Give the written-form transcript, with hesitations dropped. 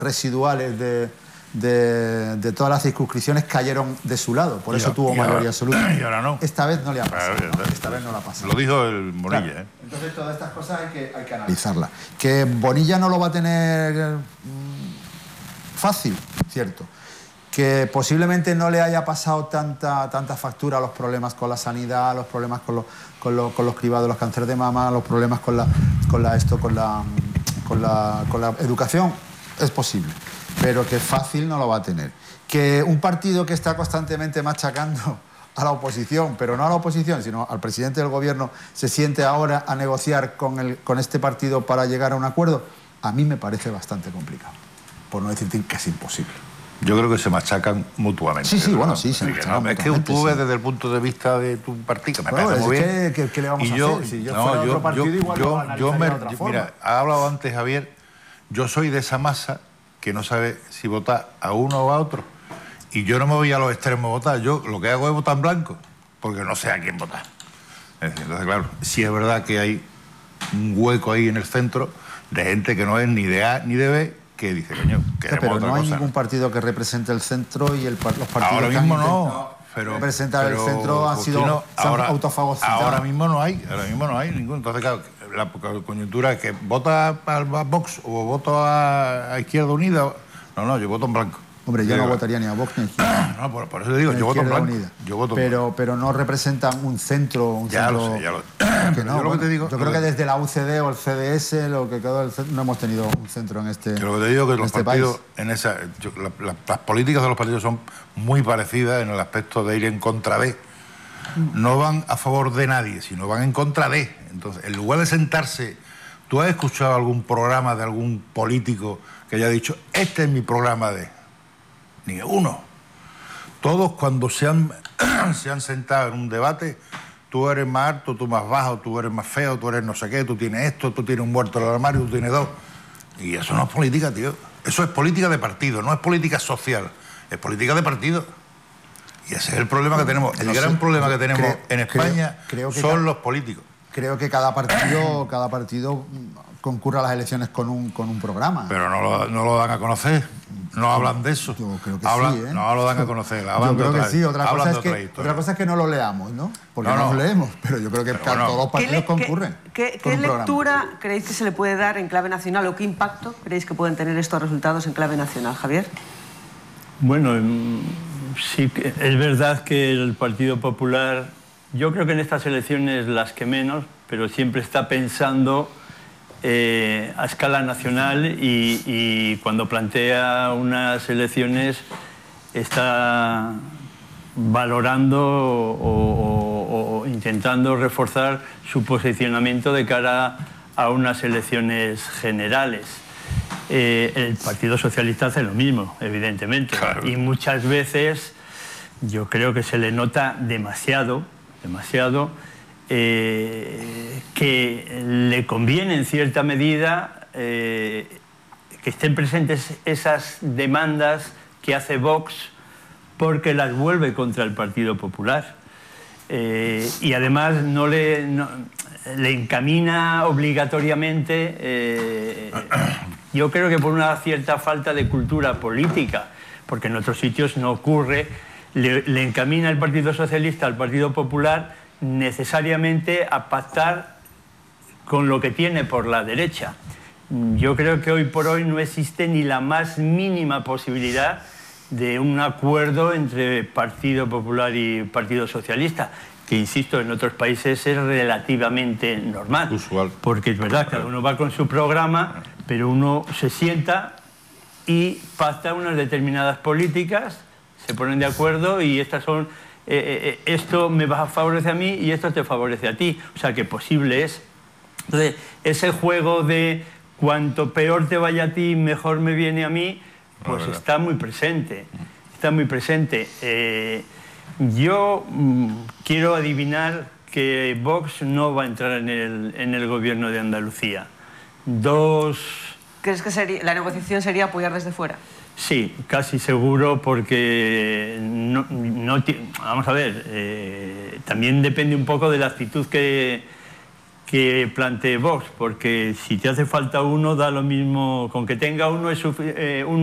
residuales de todas las circunscripciones cayeron de su lado, por eso tuvo mayoría absoluta. Y ahora no. Esta vez no le ha pasado. Esta vez no la ha pasado. Lo dijo el Bonilla. Claro. Entonces todas estas cosas hay que analizarlas. Que Bonilla no lo va a tener fácil, cierto. Que posiblemente no le haya pasado tanta factura a los problemas con la sanidad, los problemas con los cribados, los cánceres de mama, los problemas con la educación, es posible. Pero que fácil no lo va a tener. Que un partido que está constantemente machacando a la oposición, pero no a la oposición, sino al presidente del gobierno, se siente ahora a negociar con este partido para llegar a un acuerdo, a mí me parece bastante complicado, por no decir que es imposible. Yo creo que se machacan mutuamente. Sí, bueno, sí, se machacan mutuamente. Es que tú ves desde el punto de vista de tu partido, me parece muy bien. ¿Qué le vamos a hacer? Si yo fuera otro partido, igual lo analizaría de otra forma. Mira, ha hablado antes Javier, yo soy de esa masa que no sabe si votar a uno o a otro. Y yo no me voy a los extremos a votar. Yo lo que hago es votar en blanco, porque no sé a quién votar. Es decir, entonces, claro, sí es verdad que hay un hueco ahí en el centro de gente que no es ni de A ni de B, que dice, coño, pero no hay ningún partido que represente el centro y los partidos ahora que mismo han no. representar el centro han sido autofagocitados. Ahora mismo no hay ninguno. Entonces, claro, la coyuntura es que vota a Vox o voto a Izquierda Unida. No, yo voto en blanco. Hombre, yo no votaría ni a Vox ni a Izquierda. No, por eso te digo, yo voto en blanco. Pero no representan un centro. Ya lo sé. Que no, yo creo que desde la UCD o el CDS, lo que quedó del centro, no hemos tenido un centro en este país. Lo que te digo es que los partidos, las políticas de los partidos son muy parecidas en el aspecto de ir en contra de. No van a favor de nadie, sino van en contra de. Entonces, en lugar de sentarse, ¿tú has escuchado algún programa de algún político que haya dicho, este es mi programa de? Ni uno. Todos cuando se han sentado en un debate, tú eres más alto, tú más bajo, tú eres más feo, tú eres no sé qué, tú tienes esto, tú tienes un muerto en el armario, tú tienes dos. Y eso no es política, tío. Eso es política de partido, no es política social, es política de partido. Y ese es el problema que tenemos. El gran problema que tenemos en España son los políticos. Creo que cada partido concurre a las elecciones con un programa. Pero no lo dan a conocer. No hablan de eso. Yo creo que sí, ¿eh? No lo dan a conocer. Yo creo que sí. Otra cosa es que no lo leamos, ¿no? Porque no los leemos. Pero yo creo que todos los partidos concurren. ¿Qué lectura creéis que se le puede dar en clave nacional o qué impacto creéis que pueden tener estos resultados en clave nacional, Javier? Bueno, sí, es verdad que el Partido Popular, yo creo que en estas elecciones las que menos, pero siempre está pensando a escala nacional y cuando plantea unas elecciones está valorando o intentando reforzar su posicionamiento de cara a unas elecciones generales. El Partido Socialista hace lo mismo, evidentemente, claro. Y muchas veces yo creo que se le nota demasiado que le conviene en cierta medida que estén presentes esas demandas que hace Vox porque las vuelve contra el Partido Popular. Y además le encamina obligatoriamente, yo creo que por una cierta falta de cultura política, porque en otros sitios no ocurre, le encamina el Partido Socialista al Partido Popular necesariamente a pactar con lo que tiene por la derecha. Yo creo que hoy por hoy no existe ni la más mínima posibilidad de un acuerdo entre Partido Popular y Partido Socialista, que, insisto, en otros países es relativamente normal. Usual. Porque es verdad, cada uno va con su programa, pero uno se sienta y pacta unas determinadas políticas, se ponen de acuerdo y estas son... esto me favorece a mí y esto te favorece a ti. O sea, que posible es. Entonces, ese juego de cuanto peor te vaya a ti, mejor me viene a mí, pues está muy presente. Está muy presente. Yo quiero adivinar que Vox no va a entrar en el gobierno de Andalucía. ¿Crees que la negociación sería apoyar desde fuera? Sí, casi seguro, porque vamos a ver, también depende un poco de la actitud que que plantee Vox, porque si te hace falta uno, da lo mismo, con que tenga uno es